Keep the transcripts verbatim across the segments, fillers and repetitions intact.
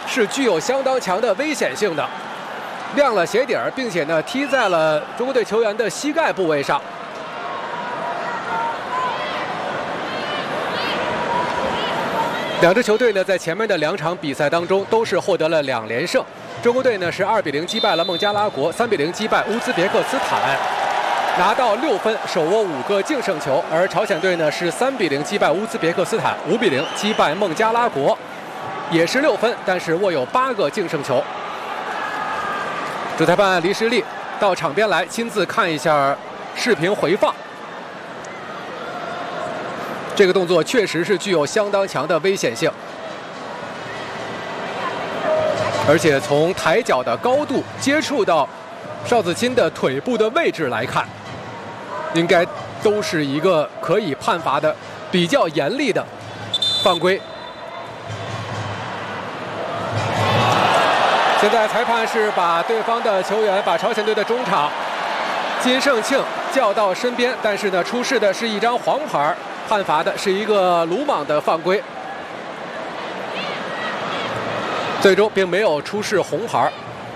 是具有相当强的危险性的，亮了鞋底儿，并且呢踢在了中国队球员的膝盖部位上。两支球队呢在前面的两场比赛当中都是获得了两连胜。中国队呢是二比零击败了孟加拉国，三比零击败乌兹别克斯坦，拿到六分，手握五个净胜球。而朝鲜队呢是三比零击败乌兹别克斯坦，五比零击败孟加拉国，也是六分，但是握有八个净胜球。主裁判黎时立到场边来亲自看一下视频回放。这个动作确实是具有相当强的危险性，而且从抬脚的高度接触到邵子钦的腿部的位置来看，应该都是一个可以判罚的比较严厉的犯规。现在裁判是把对方的球员，把朝鲜队的中场金胜庆叫到身边，但是呢，出示的是一张黄牌，判罚的是一个鲁莽的犯规，最终并没有出示红牌。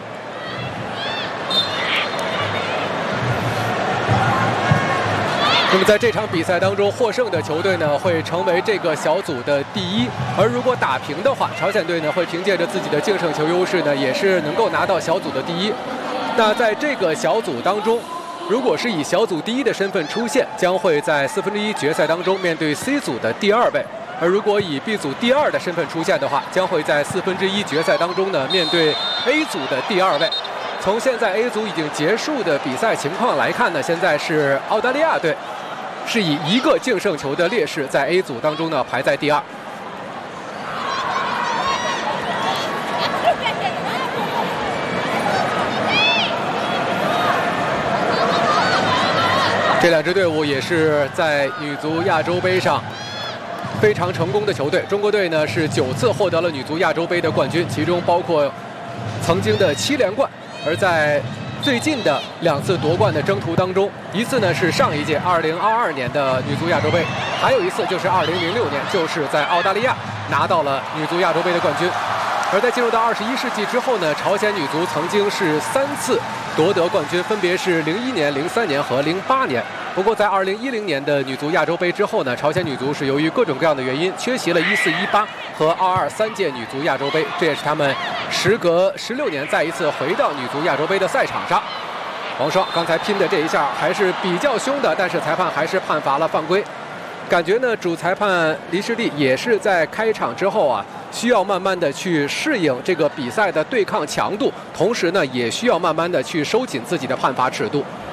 那么在这场比赛当中，获胜的球队呢会成为这个小组的第一，而如果打平的话，朝鲜队呢会凭借着自己的净胜球优势呢，也是能够拿到小组的第一。那在这个小组当中，如果是以小组第一的身份出现，将会在四分之一决赛当中面对 C 组的第二位；而如果以 B 组第二的身份出现的话，将会在四分之一决赛当中呢面对 A 组的第二位。从现在 A 组已经结束的比赛情况来看呢，现在是澳大利亚队是以一个净胜球的劣势在 A 组当中呢排在第二。这两支队伍也是在女足亚洲杯上非常成功的球队。中国队呢是九次获得了女足亚洲杯的冠军，其中包括曾经的七连冠。而在最近的两次夺冠的征途当中，一次呢是上一届二零二二年的女足亚洲杯，还有一次就是二零零六年，就是在澳大利亚拿到了女足亚洲杯的冠军。而在进入到二十一世纪之后呢，朝鲜女足曾经是三次夺得冠军，分别是零一年、零三年和零八年。不过在二零一零年的女足亚洲杯之后呢，朝鲜女足是由于各种各样的原因缺席了一四一八和二二三届女足亚洲杯，这也是他们时隔十六年再一次回到女足亚洲杯的赛场上。王霜刚才拼的这一下还是比较凶的，但是裁判还是判罚了犯规。感觉呢，主裁判黎时立也是在开场之后啊，需要慢慢的去适应这个比赛的对抗强度，同时呢，也需要慢慢的去收紧自己的判罚尺度。